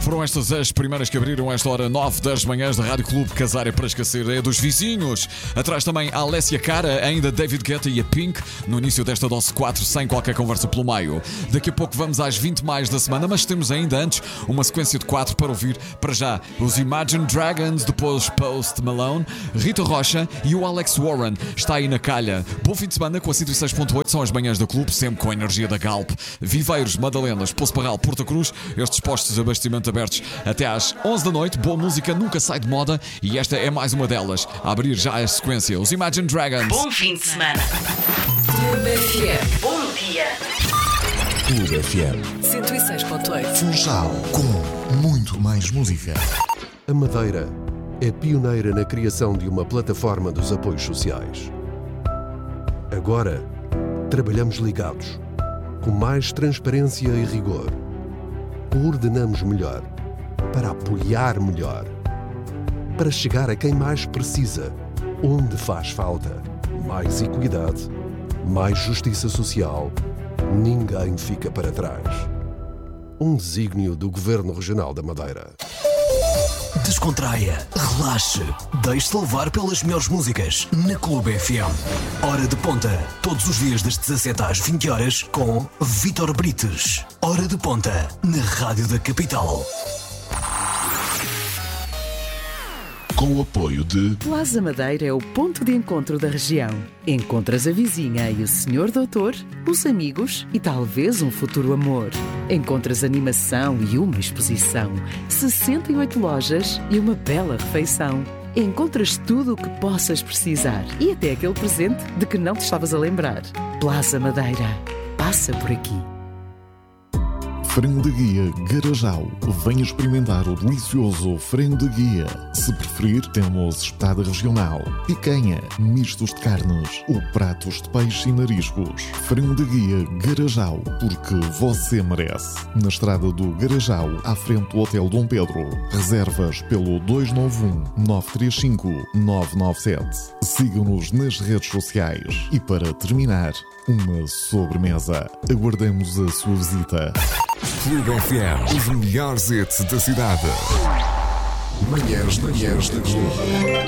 foram estas as primeiras que abriram esta hora 9 das manhãs da Rádio Clube. Casar é para esquecer, é dos vizinhos. Atrás também a Alessia Cara, ainda David Guetta e a Pink. No início desta dose 4, sem qualquer conversa pelo meio. Daqui a pouco vamos às 20 mais da semana, mas temos ainda antes uma sequência de 4 para ouvir. Para já, os Imagine Dragons, depois Post Malone, Rita Rocha e o Alex Warren. Está aí na calha. Bom fim de semana com a 106.8, são as manhãs da Clube, sempre com a energia da Galp. Viveiros, Madalenas, Poço Parral, Porta Cruz, estes postos de abastecimento abertos até às 11 da noite. Boa música nunca sai de moda e esta é mais uma delas. A abrir já a sequência, os Imagine Dragons. Bom fim de semana. Clube FM. Bom dia. Clube FM 106.8. Funchal, com muito mais música. A Madeira é pioneira na criação de uma plataforma dos apoios sociais. Agora, trabalhamos ligados, com mais transparência e rigor. Coordenamos melhor, para apoiar melhor, para chegar a quem mais precisa, onde faz falta. Mais equidade, mais justiça social. Ninguém fica para trás. Um desígnio do Governo Regional da Madeira. Descontraia, relaxe, deixe-se levar pelas melhores músicas na Clube FM. Hora de Ponta, todos os dias das 17 às 20 horas com Vítor Brites. Hora de Ponta, na Rádio da Capital. Com o apoio de Plaza Madeira é o ponto de encontro da região. Encontras a vizinha e o senhor doutor, os amigos e talvez um futuro amor. Encontras animação e uma exposição, 68 lojas e uma bela refeição. Encontras tudo o que possas precisar e até aquele presente de que não te estavas a lembrar. Plaza Madeira. Passa por aqui. Frango de Guia Garajal. Venha experimentar o delicioso frango de guia. Se preferir, temos espetada regional, picanha, mistos de carnes ou pratos de peixe e mariscos. Frango de Guia Garajal, porque você merece. Na estrada do Garajal, à frente do Hotel Dom Pedro. Reservas pelo 291-935-997. Sigam-nos nas redes sociais. E para terminar, uma sobremesa. Aguardamos a sua visita. Clube FM, os melhores hits da cidade. Manhãs da Clube.